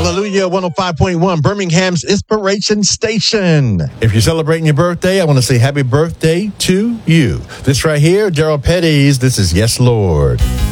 Hallelujah, 105.1, Birmingham's Inspiration Station. If you're celebrating your birthday, I want to say happy birthday to you. This right here, Gerald Petty's, this is Yes, Lord.